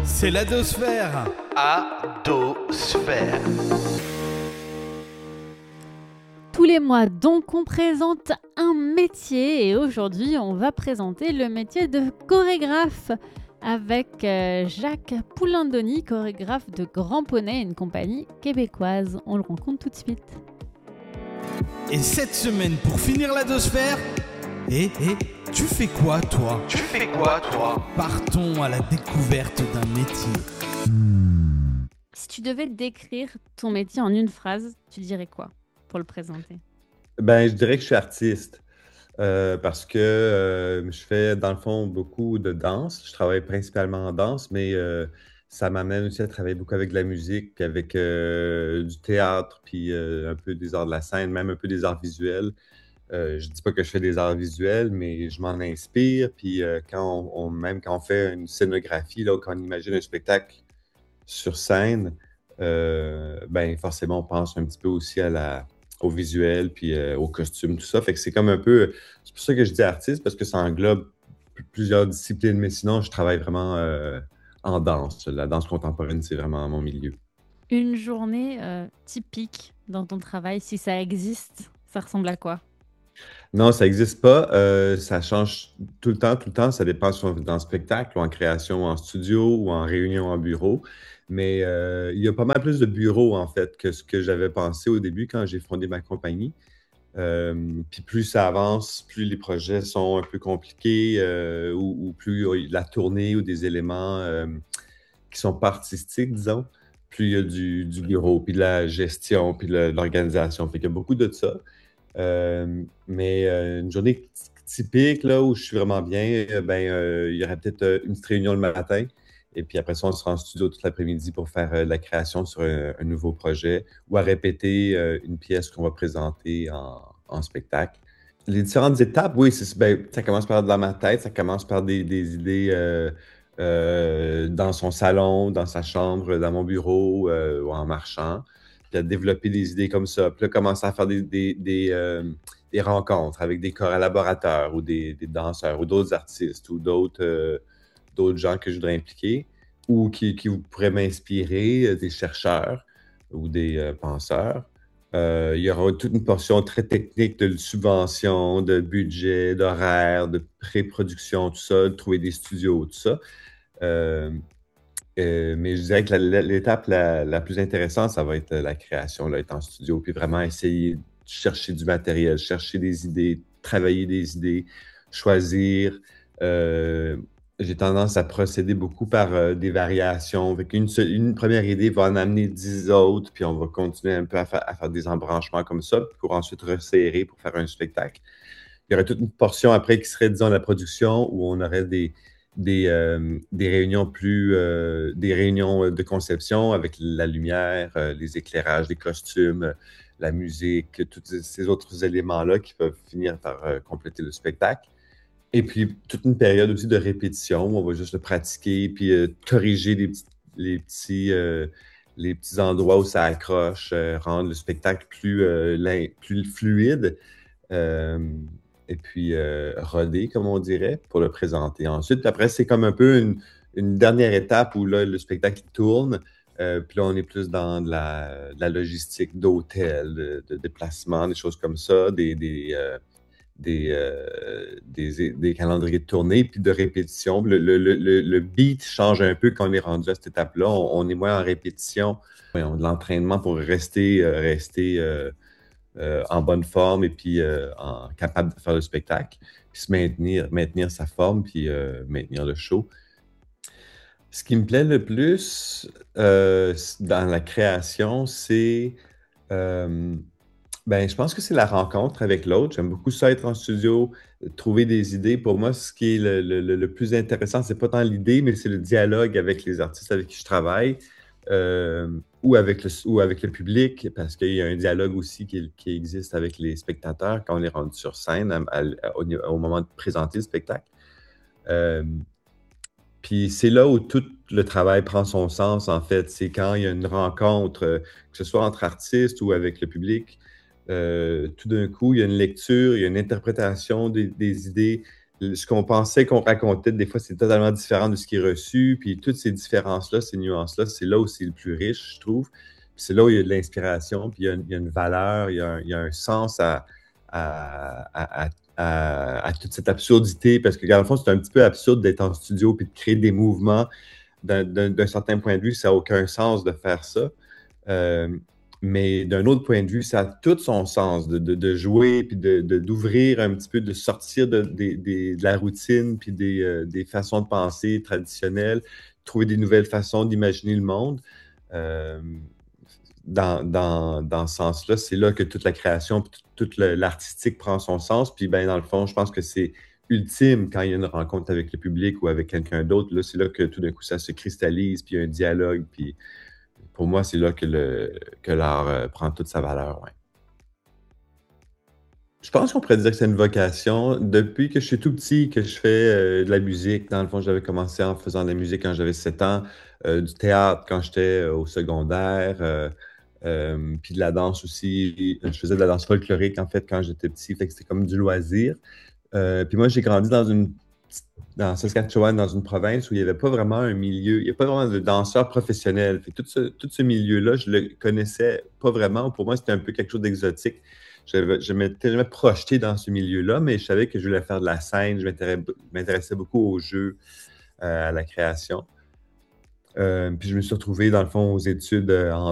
C'est l'Adosphère. Adosphère. Tous les mois, donc, on présente un métier et aujourd'hui, on va présenter le métier de chorégraphe avec Jacques Poulandoni, chorégraphe de Grand Poney, une compagnie québécoise. On le rencontre tout de suite. Et cette semaine, pour finir l'Adosphère, tu fais quoi, toi? Partons à la découverte d'un métier. Si tu devais décrire ton métier en une phrase, tu dirais quoi pour le présenter? Je dirais que je suis artiste parce que je fais, dans le fond, beaucoup de danse. Je travaille principalement en danse, mais ça m'amène aussi à travailler beaucoup avec de la musique, puis avec du théâtre, puis un peu des arts de la scène, même un peu des arts visuels. Je dis pas que je fais des arts visuels, mais je m'en inspire. Puis même quand on fait une scénographie, là, quand on imagine un spectacle sur scène, forcément, on pense un petit peu aussi au visuel, puis au costume, tout ça. Fait que c'est comme un peu... C'est pour ça que je dis artiste, parce que ça englobe plusieurs disciplines, mais sinon, je travaille vraiment en danse. La danse contemporaine, c'est vraiment mon milieu. Une journée typique dans ton travail, si ça existe, ça ressemble à quoi? Non, ça n'existe pas. Ça change tout le temps. Ça dépend si on est dans le spectacle ou en création, en studio ou en réunion en bureau. Mais il y a pas mal plus de bureaux, en fait, que ce que j'avais pensé au début quand j'ai fondé ma compagnie. Puis plus ça avance, plus les projets sont un peu compliqués ou plus la tournée ou des éléments qui sont pas artistiques, disons, plus il y a du bureau, puis de la gestion, puis de l'organisation. Fait qu'il y a beaucoup de ça. Mais une journée typique là, où je suis vraiment bien, il y aurait peut-être une petite réunion le matin. Et puis après ça, on sera en studio toute l'après-midi pour faire de la création sur un nouveau projet ou à répéter une pièce qu'on va présenter en spectacle. Les différentes étapes, oui, ça commence par dans ma tête, ça commence par des idées dans son salon, dans sa chambre, dans mon bureau ou en marchant. Puis à développer des idées comme ça. Puis là, commencer à faire des rencontres avec des collaborateurs ou des danseurs ou d'autres artistes ou d'autres gens que je voudrais impliquer ou qui pourraient m'inspirer, des chercheurs ou des penseurs. Il y aura toute une portion très technique de subvention, de budget, d'horaire, de pré-production, tout ça, de trouver des studios, tout ça. Mais je dirais que l'étape la plus intéressante, ça va être la création, là, être en studio, puis vraiment essayer de chercher du matériel, chercher des idées, travailler des idées, choisir. J'ai tendance à procéder beaucoup par des variations. Fait une première idée va en amener 10 autres, puis on va continuer un peu à faire des embranchements comme ça, pour ensuite resserrer pour faire un spectacle. Il y aurait toute une portion après qui serait, disons, la production, où on aurait des réunions des réunions de conception avec la lumière, les éclairages, les costumes, la musique, tous ces autres éléments-là qui peuvent finir par compléter le spectacle. Et puis, toute une période aussi de répétition où on va juste le pratiquer, puis corriger les petits endroits où ça accroche, rendre le spectacle plus fluide. Et puis roder, comme on dirait, pour le présenter. Ensuite, après, c'est comme un peu une dernière étape où là, le spectacle tourne. Puis là, on est plus dans de la logistique d'hôtel, de déplacement, des choses comme ça, des calendriers de tournée, puis de répétition. Le beat change un peu quand on est rendu à cette étape-là. On est moins en répétition. On a de l'entraînement pour rester en bonne forme et puis capable de faire le spectacle, puis se maintenir sa forme, puis maintenir le show. Ce qui me plaît le plus dans la création, c'est... je pense que c'est la rencontre avec l'autre. J'aime beaucoup ça, être en studio, trouver des idées. Pour moi, ce qui est le plus intéressant, c'est pas tant l'idée, mais c'est le dialogue avec les artistes avec qui je travaille. Ou avec le public, parce qu'il y a un dialogue aussi qui existe avec les spectateurs quand on est rendu sur scène au moment de présenter le spectacle. Puis c'est là où tout le travail prend son sens, en fait. C'est quand il y a une rencontre, que ce soit entre artistes ou avec le public, tout d'un coup, il y a une lecture, il y a une interprétation des idées, ce qu'on pensait qu'on racontait, des fois, c'est totalement différent de ce qui est reçu. Puis toutes ces différences-là, ces nuances-là, c'est là où c'est le plus riche, je trouve. Puis c'est là où il y a de l'inspiration, puis il y a une valeur, il y a un sens à toute cette absurdité. Parce que, dans le fond, c'est un petit peu absurde d'être en studio puis de créer des mouvements. D'un certain point de vue, ça n'a aucun sens de faire ça. Mais d'un autre point de vue, ça a tout son sens de jouer, puis d'ouvrir un petit peu, de sortir de la routine, puis des façons de penser traditionnelles, trouver des nouvelles façons d'imaginer le monde. Euh, dans ce sens-là, c'est là que toute la création, puis toute l'artistique prend son sens. Puis ben, dans le fond, je pense que c'est ultime quand il y a une rencontre avec le public ou avec quelqu'un d'autre. Là, c'est là que tout d'un coup, ça se cristallise, puis il y a un dialogue, puis pour moi, c'est là que l'art prend toute sa valeur. Ouais. Je pense qu'on pourrait dire que c'est une vocation. Depuis que je suis tout petit, que je fais de la musique, dans le fond, j'avais commencé en faisant de la musique quand j'avais 7 ans, du théâtre quand j'étais au secondaire, puis de la danse aussi. Je faisais de la danse folklorique, en fait, quand j'étais petit, fait que c'était comme du loisir. Puis moi, j'ai grandi dans Saskatchewan, dans une province où il n'y avait pas vraiment un milieu, il n'y a pas vraiment de danseurs professionnels. Fait que tout ce milieu-là, je le connaissais pas vraiment. Pour moi, c'était un peu quelque chose d'exotique. Je m'étais jamais projeté dans ce milieu-là, mais je savais que je voulais faire de la scène. Je m'intéressais beaucoup au jeu, à la création. Puis je me suis retrouvé, dans le fond, aux études en